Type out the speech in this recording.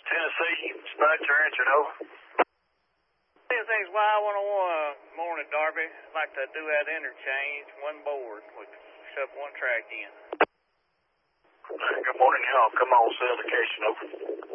Tennessee, dispatcher answered over. Tennessee's Y101, morning, Darby. I'd like to do that interchange, one board. We can shove one track in. Good morning, y'all. Come on, cell location over.